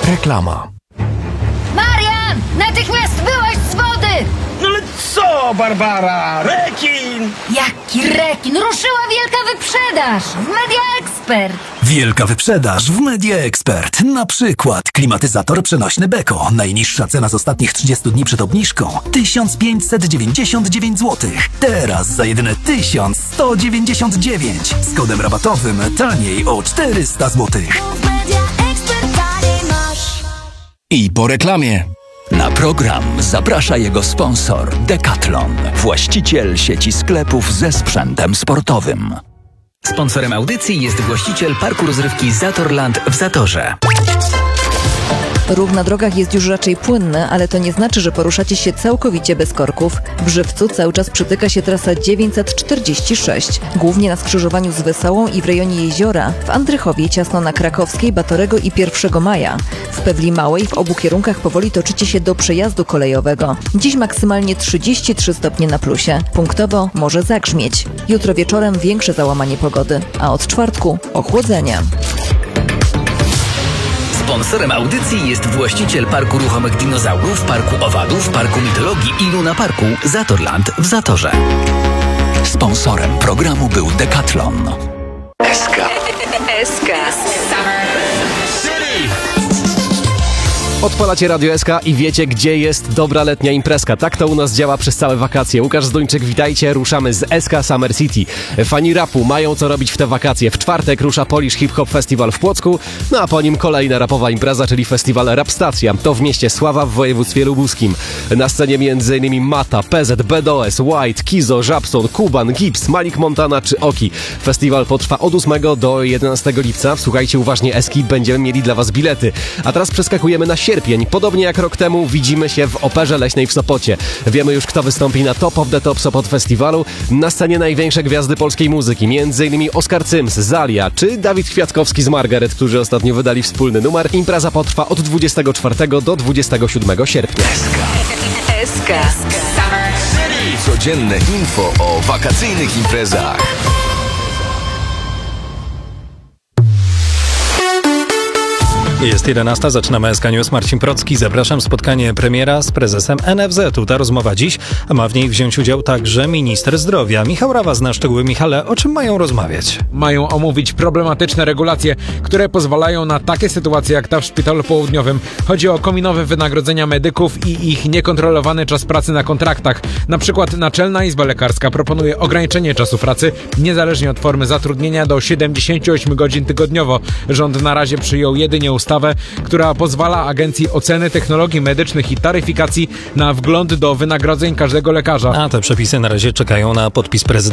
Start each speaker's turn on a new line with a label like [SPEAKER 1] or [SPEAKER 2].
[SPEAKER 1] Reklama.
[SPEAKER 2] Marian! Natychmiast wyłaź z wody!
[SPEAKER 3] No ale co, Barbara? Rekin!
[SPEAKER 2] Jaki rekin? Ruszyła wielka wyprzedaż w Media Expert.
[SPEAKER 4] Wielka wyprzedaż w Media Expert. Na przykład klimatyzator przenośny Beko. Najniższa cena z ostatnich 30 dni przed obniżką 1599 zł. Teraz za jedyne 1199. Z kodem rabatowym taniej o 400 zł.
[SPEAKER 5] I po reklamie. Na program zaprasza jego sponsor Decathlon, właściciel sieci sklepów ze sprzętem sportowym.
[SPEAKER 6] Sponsorem audycji jest właściciel parku rozrywki Zatorland w Zatorze.
[SPEAKER 7] Ruch na drogach jest już raczej płynny, ale to nie znaczy, że poruszacie się całkowicie bez korków. W Żywcu cały czas przytyka się trasa 946, głównie na skrzyżowaniu z Wesołą i w rejonie Jeziora, w Andrychowie ciasno na Krakowskiej, Batorego i 1 Maja. W Pewli Małej w obu kierunkach powoli toczycie się do przejazdu kolejowego. Dziś maksymalnie 33 stopnie na plusie. Punktowo może zagrzmieć. Jutro wieczorem większe załamanie pogody, a od czwartku ochłodzenie.
[SPEAKER 6] Sponsorem audycji jest właściciel parku ruchomych dinozaurów, parku owadów, parku mitologii i Luna Parku Zatorland w Zatorze.
[SPEAKER 5] Sponsorem programu był Decathlon.
[SPEAKER 1] SK.
[SPEAKER 8] Odpalacie Radio SK i wiecie, gdzie jest dobra letnia imprezka. Tak to u nas działa przez całe wakacje. Łukasz Zduńczyk, witajcie. Ruszamy z SK Summer City. Fani rapu mają co robić w te wakacje. W czwartek rusza Polish Hip Hop Festival w Płocku, no a po nim kolejna rapowa impreza, czyli festiwal Rap Stacja. To w mieście Sława w województwie lubuskim. Na scenie m.in. Mata, PZ, BDOS, White, Kizo, Żabson, Kuban, Gibbs, Malik Montana czy Oki. Festiwal potrwa od 8 do 11 lipca. Słuchajcie uważnie Eski, będziemy mieli dla was bilety. A teraz przeskakujemy na sierpień. Podobnie jak rok temu widzimy się w Operze Leśnej w Sopocie. Wiemy już, kto wystąpi na Top of the Top Sopot Festiwalu. Na scenie największe gwiazdy polskiej muzyki, m.in. Oskar Cyms, Zalia czy Dawid Kwiatkowski z Margaret, którzy ostatnio wydali wspólny numer. Impreza potrwa od 24 do 27 sierpnia.
[SPEAKER 7] SK.
[SPEAKER 1] Codzienne info o wakacyjnych imprezach.
[SPEAKER 9] Jest 11, zaczynamy SK News. Marcin Procki, zapraszam. Spotkanie premiera z prezesem NFZ-u. Ta rozmowa dziś, a ma w niej wziąć udział także minister zdrowia. Michał Rawa zna szczegóły. Michale, o czym mają rozmawiać?
[SPEAKER 10] Mają omówić problematyczne regulacje, które pozwalają na takie sytuacje jak ta w Szpitalu Południowym. Chodzi o kominowe wynagrodzenia medyków i ich niekontrolowany czas pracy na kontraktach. Na przykład Naczelna Izba Lekarska proponuje ograniczenie czasu pracy, niezależnie od formy zatrudnienia, do 78 godzin tygodniowo. Rząd na razie przyjął jedynie ustawę, która pozwala Agencji Oceny Technologii Medycznych i Taryfikacji na wgląd do wynagrodzeń każdego lekarza.
[SPEAKER 9] A te przepisy na razie czekają na podpis prezydenta.